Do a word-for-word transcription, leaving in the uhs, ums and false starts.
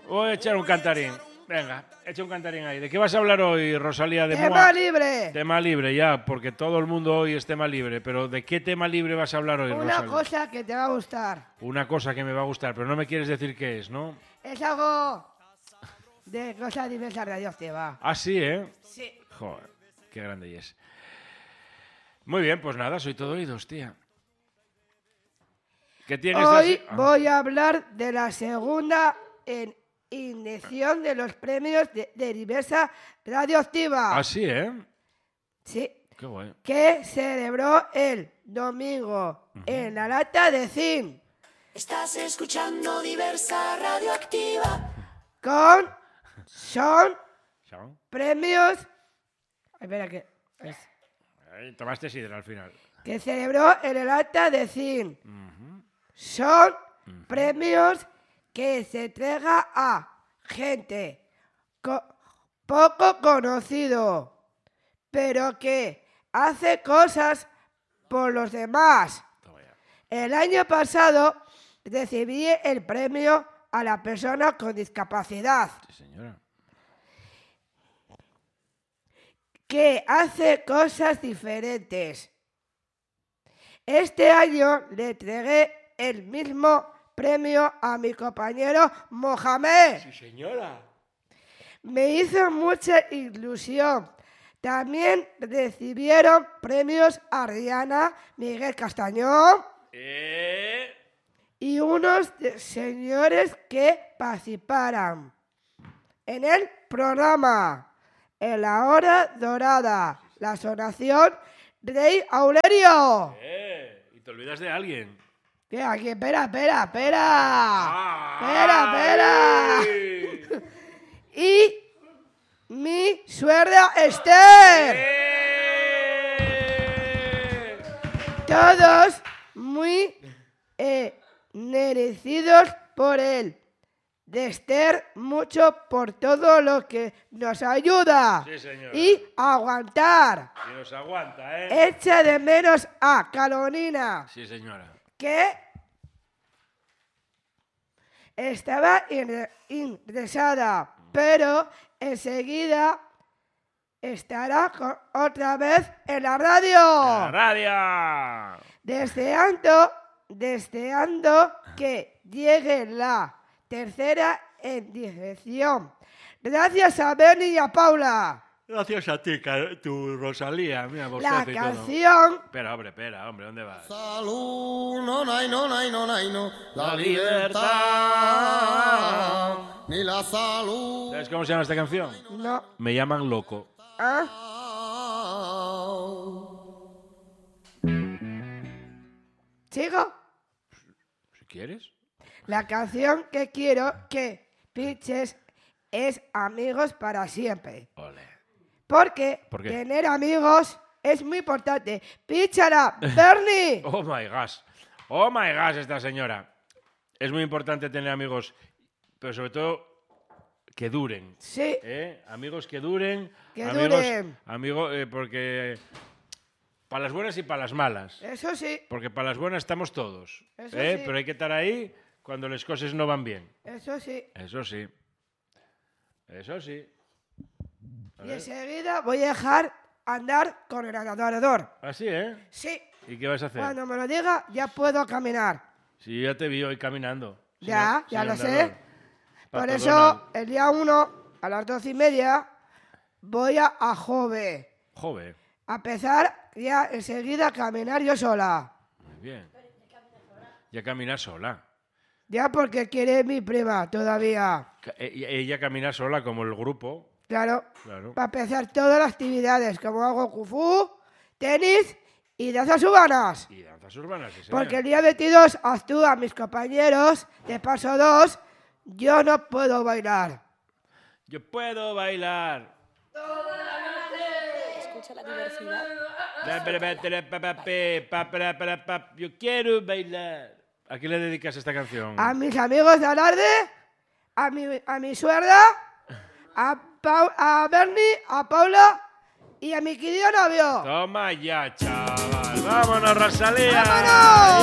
Voy a echar un cantarín. Venga, echa un cantarín ahí. ¿De qué vas a hablar hoy, Rosalía de ¡Tema Moa? libre! Tema libre, ya, porque todo el mundo hoy es tema libre. Pero ¿de qué tema libre vas a hablar hoy, Una Rosalía? cosa que te va a gustar. Una cosa que me va a gustar, pero no me quieres decir qué es, ¿no? Es algo de cosas diversas radioactivas. Ah, sí, ¿eh? Sí. Joder, qué grande es. Muy bien, pues nada, soy todo oídos, tía. ¿Qué tienes de Hoy así? Ah. voy a hablar de la segunda en inyección de los premios de, de diversa radioactiva. Ah, sí, ¿eh? Sí. Qué guay. Que celebró el domingo uh-huh. en la lata de zinc. Estás escuchando Diversa Radioactiva. Con son ¿Son? premios. Espera que. Es, Ahí, tomaste sidra al final. que celebró en el lata de zinc. Uh-huh. Son uh-huh. premios que se entrega a gente co- poco conocido, pero que hace cosas por los demás. El año pasado recibí el premio a la persona con discapacidad. Sí, señora. Que hace cosas diferentes. Este año le entregué el mismo premio a mi compañero Mohamed. Sí, señora. Me hizo mucha ilusión. También recibieron premios a Rihanna, Miguel Castañón Eh... y unos de señores que participaran en el programa En la Hora Dorada, la sonación Rey Aurelio. Eh, y te olvidas de alguien. ¿Qué? Aquí, espera, espera, espera. Ah, espera, espera. Y mi suegra Esther. ¡Eh! Todos muy eh, merecidos por él. De Esther, mucho por todo lo que nos ayuda. Sí, señora. Y aguantar. Y nos aguanta, ¿eh? Echa de menos a Carolina. Sí, señora. Que estaba in- ingresada, pero enseguida estará con- otra vez en la radio. ¡La radio! Deseando, deseando que llegue la tercera en dirección. Gracias a Bernie y a Paula. Gracias a ti, tu Rosalía. Mira, La bostezo y todo. canción Espera, hombre, espera, hombre, ¿dónde vas? Salud, no, no, no, no, no, no, no, la La libertad, ni la salud. ¿Sabes cómo se llama esta canción? no. Me llaman loco. ¿Ah? ¿Sigo? Si quieres. La canción que quiero que pinches es Amigos para siempre. Ole. Porque ¿Por qué? tener amigos es muy importante. ¡Píchala, Bernie! Oh my gosh. Oh my gosh, esta señora. Es muy importante tener amigos, pero sobre todo que duren. Sí, ¿Eh? Amigos que duren. Que amigos, duren. Amigos, eh, porque para las buenas y para las malas. eso sí, Porque para las buenas estamos todos. Eso ¿eh? sí. Pero hay que estar ahí cuando las cosas no van bien. eso sí. Eso sí. Eso sí. A Y ver. enseguida voy a dejar andar con el adorador. Así, ¿eh? Sí, ¿Y qué vas a hacer? cuando me lo diga ya puedo caminar. Sí, ya te vi hoy caminando. Ya, Sin- ya sin lo andador. sé. Por Pato eso, Donald. el día uno, a las doce y media, voy a, a Jove. Joder. A empezar ya enseguida a caminar yo sola. Muy bien. Ya camina sola. Ya porque quiere mi prima todavía. Ca- e- y- Ella camina sola como el grupo. Claro, Claro. para empezar todas las actividades, como hago kung-fu, tenis y danzas urbanas. Y danzas urbanas, sí, señor. Porque el día veintidós actúan mis compañeros de paso dos, yo no puedo bailar. Yo puedo bailar. Escucha la diversidad. Yo quiero bailar. ¿A quién le dedicas esta canción? A mis amigos de Alarde, a mi, a mi suegra, a, Pau- a Bernie, a Paula y a mi querido novio. Toma ya, chaval. Vámonos, Rosalía. ¡Vámonos!